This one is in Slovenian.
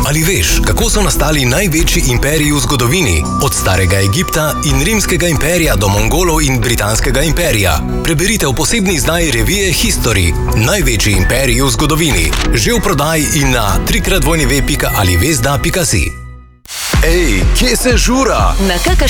Ali veš, kako so nastali največji imperiji v zgodovini? Od starega Egipta in rimskega imperija do Mongolov in britanskega imperija. Preberite v posebni izdaji revije History. Največji imperiji v zgodovini. Že v prodaji in na www.alivesda.si. Ej, kje se žura? Na